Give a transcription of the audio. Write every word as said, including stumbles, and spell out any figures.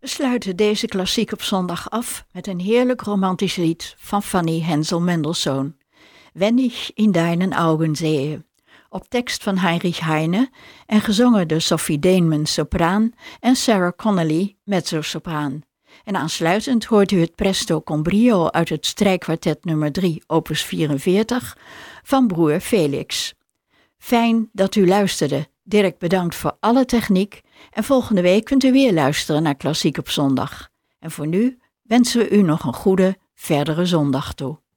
sluiten deze klassiek op zondag af met een heerlijk romantisch lied van Fanny Hensel Mendelssohn. Wenn ich in deinen Augen sehe, op tekst van Heinrich Heine en gezongen door Sophie Deenman sopraan en Sarah Connolly mezzosopraan. En aansluitend hoort u het Presto con brio uit het strijkkwartet nummer drie, opus vierenveertig, van broer Felix. Fijn dat u luisterde. Dirk bedankt voor alle techniek en volgende week kunt u weer luisteren naar Klassiek op zondag. En voor nu wensen we u nog een goede verdere zondag toe.